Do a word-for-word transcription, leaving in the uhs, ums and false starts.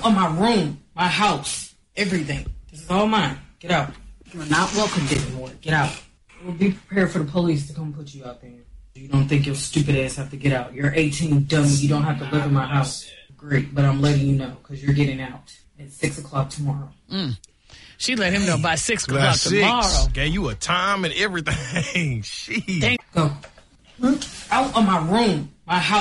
of my room, my house, everything. This is all mine. Get out. You're not welcome anymore. Get out. We'll be prepared for the police to come put you out there. You don't think your stupid ass have to get out. You're eighteen, dummy. You don't have to live in my house. Great, but I'm letting you know because you're getting out at six o'clock tomorrow. Mm. She let him know by six By o'clock six. tomorrow. Gave you a time and everything. She Go. Out of my room, my house.